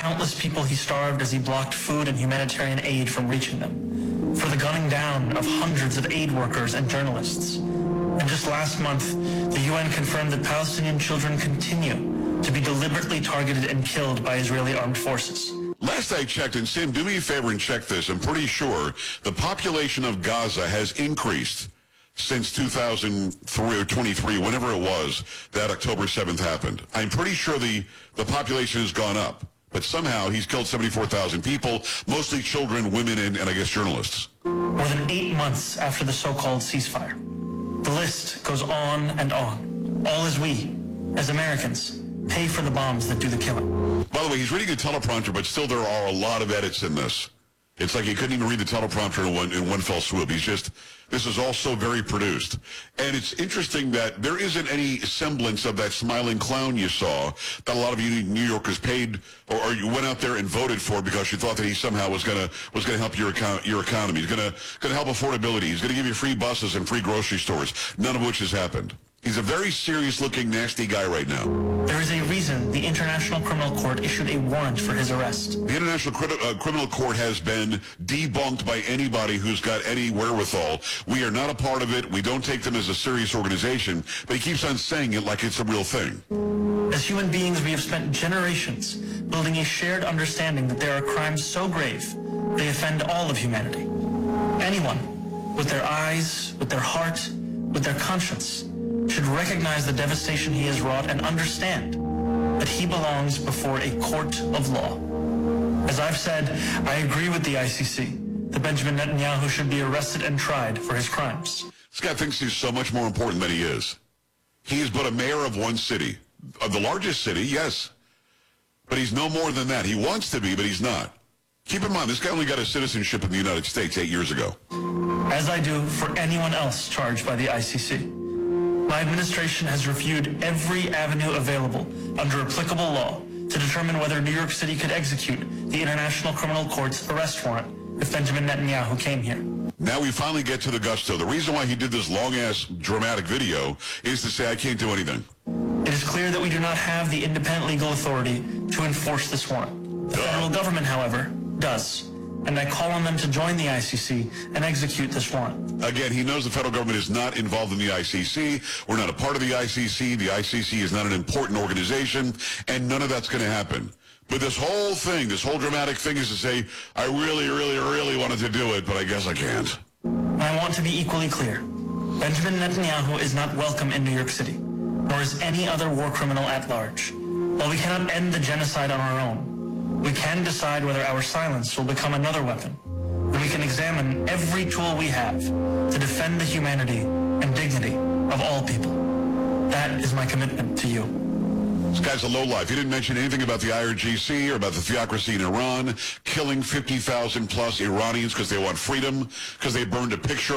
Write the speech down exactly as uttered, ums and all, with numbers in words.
countless people he starved as he blocked food and humanitarian aid from reaching them, for the gunning down of hundreds of aid workers and journalists. And just last month, the U N confirmed that Palestinian children continue to be deliberately targeted and killed by Israeli armed forces. Last I checked, and Sam, do me a favor and check this, I'm pretty sure the population of Gaza has increased since two thousand three or twenty-three, whenever it was that October seventh happened. I'm pretty sure the, the population has gone up, but somehow he's killed seventy-four thousand people, mostly children, women, and, and I guess journalists. More than eight months after the so-called ceasefire. The list goes on and on, all as we, as Americans, pay for the bombs that do the killing. By the way, he's reading a teleprompter, but still there are a lot of edits in this. It's like he couldn't even read the teleprompter in one, in one fell swoop. He's just, this is all so very produced. And it's interesting that there isn't any semblance of that smiling clown you saw that a lot of you New Yorkers paid, or, or you went out there and voted for because you thought that he somehow was gonna was gonna help your econ your economy. He's gonna gonna help affordability. He's gonna give you free buses and free grocery stores. None of which has happened. He's a very serious-looking, nasty guy right now. There is a reason the International Criminal Court issued a warrant for his arrest. The International Cri- uh, Criminal Court has been debunked by anybody who's got any wherewithal. We are not a part of it. We don't take them as a serious organization, but he keeps on saying it like it's a real thing. As human beings, we have spent generations building a shared understanding that there are crimes so grave they offend all of humanity. Anyone with their eyes, with their heart, with their conscience should recognize the devastation he has wrought and understand that he belongs before a court of law. As I've said, I agree with the I C C that Benjamin Netanyahu should be arrested and tried for his crimes. This guy thinks he's so much more important than he is. He is but a mayor of one city. Of the largest city, yes. But he's no more than that. He wants to be, but he's not. Keep in mind, this guy only got his citizenship in the United States eight years ago. As I do for anyone else charged by the I C C. My administration has reviewed every avenue available under applicable law to determine whether New York City could execute the International Criminal Court's arrest warrant if Benjamin Netanyahu came here. Now we finally get to the gusto. The reason why he did this long-ass dramatic video is to say, I can't do anything. It is clear that we do not have the independent legal authority to enforce this warrant. The federal government, however, does. And I call on them to join the I C C and execute this warrant. Again, he knows the federal government is not involved in the I C C. We're not a part of the I C C. The I C C is not an important organization, and none of that's going to happen. But this whole thing, this whole dramatic thing is to say, I really, really, really wanted to do it, but I guess I can't. I want to be equally clear. Benjamin Netanyahu is not welcome in New York City, nor is any other war criminal at large. While we cannot end the genocide on our own, we can decide whether our silence will become another weapon, and we can examine every tool we have to defend the humanity and dignity of all people. That is my commitment to you. This guy's a lowlife. He didn't mention anything about the I R G C or about the theocracy in Iran, killing fifty thousand plus Iranians because they want freedom, because they burned a picture